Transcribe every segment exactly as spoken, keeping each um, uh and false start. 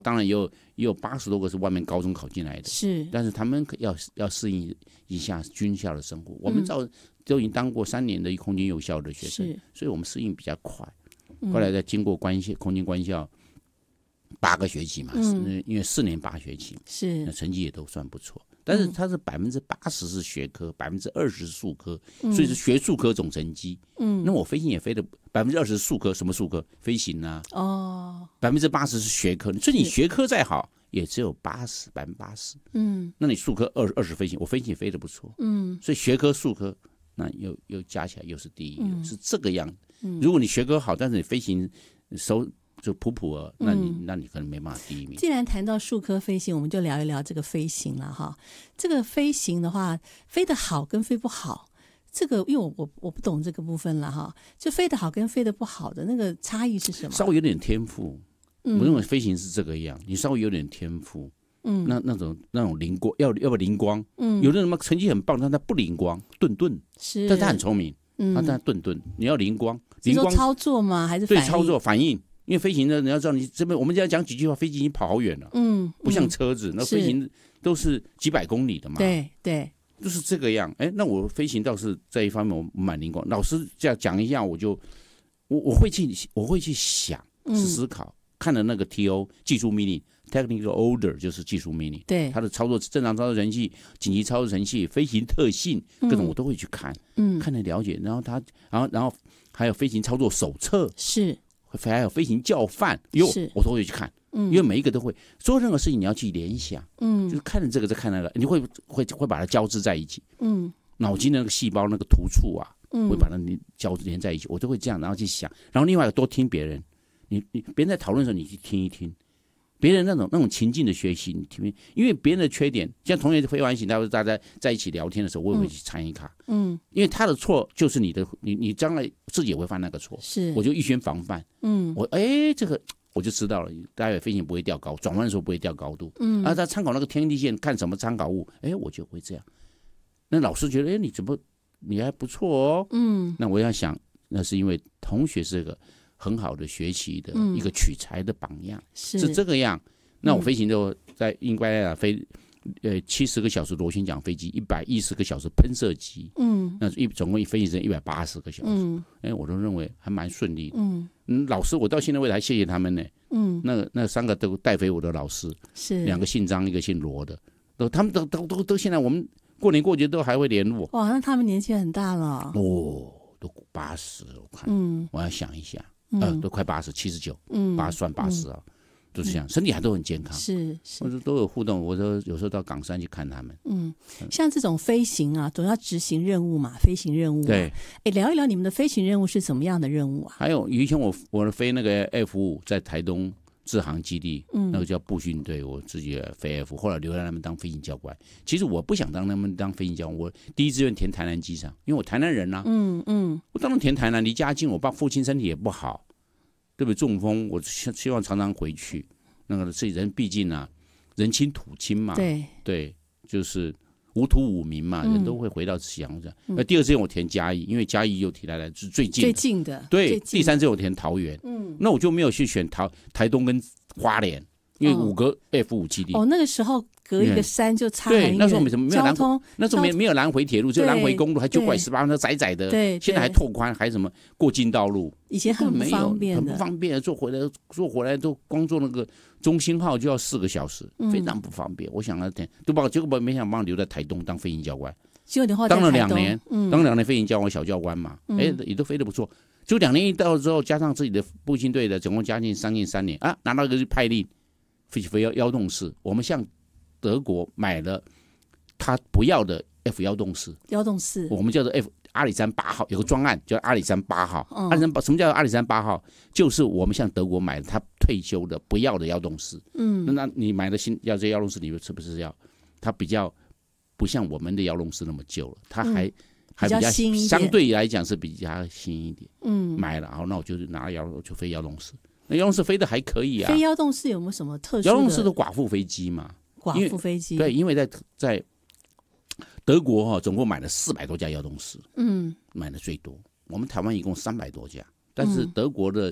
当然也有也有八十多个是外面高中考进来的， 是， 但是他们要要适应一下军校的生活。我们照、嗯、都已经当过三年的空军幼校的学生，所以我们适应比较快。后来再经过官校空军官校八个学期嘛，嗯、因为四年八学期， 是那成绩也都算不错。但是它是百分之八十是学科，百分之二十是术科，所以是学术科总成绩。嗯，那我飞行也飞的百分之二十术科，什么术科？飞行啊。哦，百分之八十是学科，所以你学科再好，也只有八十百分之八十。嗯，那你术科二二十飞行，我飞行也飞得不错。嗯，所以学科术科那又又加起来又是第一，嗯、是这个样子。嗯，如果你学科好，但是你飞行手就普普了，那你、嗯、那你可能没办法第一名。 既然谈到术科飞行，我们就聊一聊这个飞行了哈。这个飞行的话，飞得好跟飞不好，这个因为我我我不懂这个部分了哈。就飞得好跟飞得不好的那个差异是什么？ 稍微有点天赋，嗯、我认为飞行是这个样，你稍微有点天赋，嗯，那那种那种灵光，要要不灵光，嗯，有的人嘛成绩很棒，但他不灵光，顿顿，是，但他很聪明，嗯，他但顿顿，你要灵光，灵光操作吗？还是反应？ 对，操作反应。因为飞行的你要知道，你这边我们只要讲几句话，飞机已经跑好远了，嗯，不像车子，那飞行都是几百公里的嘛， 对对， 就是这个样。哎，那我飞行倒是这一方面我蛮灵光。老师这样讲一下，我就我我会去我会去想思考，嗯、看了那个 T O 技术命令 ，Technical Order 就是技术命令， 对， 它的操作正常操作程序、紧急操作程序、飞行特性各种我都会去看，嗯，看来了解，然后它，然后然后还有飞行操作手册是。 还有飞行教范，哟，我都会去看，嗯，因为每一个都会做任何事情，你要去联想，嗯，就是看了这个再看那个，你会会会把它交织在一起，嗯，脑筋的那个细胞那个突触啊，嗯，会把它交连在一起，我都会这样，然后去想，然后另外多听别人，你你别人在讨论的时候，你去听一听。别人那种那种情境的学习，你听，因为别人的缺点，像同学飞完行，大家在一起聊天的时候，我也会去参与卡，嗯，因为他的错就是你的，你你将来自己也会犯那个错， 是， 我就预先防范，嗯，我哎这个我就知道了，待会飞行不会掉高，转弯的时候不会掉高度，嗯，啊，他参考那个天地线看什么参考物，哎，我就会这样，那老师觉得哎你怎么你还不错哦，嗯，那我要想，那是因为同学是个。很好的学习的一个取材的榜样，嗯、是, 是这个样。那我飞行就在应该啊飞，呃七十个小时螺旋桨飞机，一百一十个小时喷射机，嗯，那一总共一飞行成一百八十个小时，嗯，哎，我都认为还蛮顺利的，嗯嗯，老师我到现在为止还谢谢他们呢，嗯，那那三个都带飞我的老师， 是两个姓张一个姓罗的，都他们都都都都现在我们过年过节都还会联络。 哇，那他们年纪很大了， 哦，都八十，我看，嗯，我要想一下。呃，都快八十，七十九，嗯，八算八十啊，都是这样，身体还都很健康， 是是， 我说都有互动，我说有时候到冈山去看他们， 嗯，像这种飞行啊，总要执行任务嘛，飞行任务、啊， 对， 哎，聊一聊你们的飞行任务是怎么样的任务啊？ 还有以前我我飞那个 F 五在台东制航基地，嗯，那个叫步训队，我自己飞 F， 后来留在他们当飞行教官。其实我不想当他们当飞行教官，我第一志愿填台南机场，因为我台南人啊，嗯嗯，我当然填台南，离家近，我爸父亲身体也不好，对不对？中风，我希望常常回去。那个自己人毕竟啊，人亲土亲嘛， 对对，就是无土无民嘛，嗯、人都会回到乡下。那、嗯、第二志愿我填嘉义，因为嘉义又提来来是最近的最近的， 对。第三志愿我填桃园，嗯，那我就没有去选桃台东跟花莲，因为五个 F 五基地。 哦，那个时候隔一个山就差很远。 对，那时候没什么没有交通， 那时候没没有南回铁路，只有南回公路，还九拐十八那窄窄的。 对， 现在还拓宽，还什么过境道路。 以前很不方便的， 很不方便，坐回来坐回来都光坐那个中兴号就要四个小时，嗯、非常不方便。我想了点，都把结果没想把留在台东当飞行教官，当了两年，嗯、当了两年飞行教官小教官嘛，哎、嗯，也都飞得不错。就两年一到之后，加上自己的步行队的，总共将近将近三年啊，拿到一个派令，飞飞幺幺洞四，我们向德国买了他不要的 F 幺洞四， 幺洞四， 我们叫做 F。阿里山八号有个专案叫阿里山八号，嗯、阿里山八什么叫阿里山八号？就是我们向德国买的他退休的不要的幺洞四，嗯，那你买的新要这幺洞四，你是不是要？它比较不像我们的幺洞四那么旧了，它还、嗯、还比较新， 相对来讲是比较新一点，嗯，买了，好，那我就拿幺就飞幺洞四，那幺洞四飞的还可以啊。 飞幺洞四有没有什么特殊的？ 幺洞四的寡妇飞机嘛， 寡妇飞机， 对，因为在在。德国哈、哦、总共买了四百多架幺洞四，嗯，买的最多。我们台湾一共三百多架，但是德国的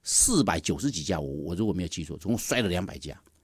四百九十几架，我我如果没有记错，总共摔了两百架。